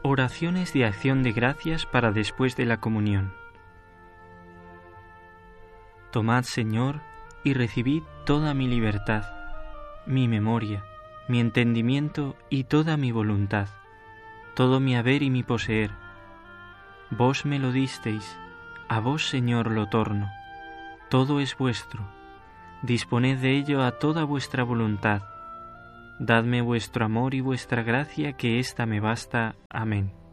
Oraciones de acción de gracias para después de la comunión. Tomad, Señor, y recibid toda mi libertad, mi memoria, mi entendimiento y toda mi voluntad, todo mi haber y mi poseer. Vos me lo disteis, a vos, Señor, lo torno. Todo es vuestro. Disponed de ello a toda vuestra voluntad. Dadme vuestro amor y vuestra gracia, que ésta me basta. Amén.